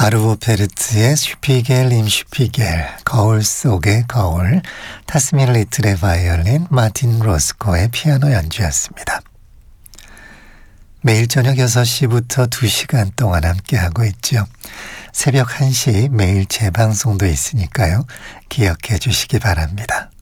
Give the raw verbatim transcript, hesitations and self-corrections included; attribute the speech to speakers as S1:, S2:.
S1: 아르보 페르트의 슈피겔 임 슈피겔, 거울 속의 거울, 타스민 리틀의 바이올린, 마틴 로스코의 피아노 연주였습니다. 매일 저녁 여섯 시부터 두 시간 동안 함께하고 있죠. 새벽 한 시 매일 재방송도 있으니까요. 기억해 주시기 바랍니다.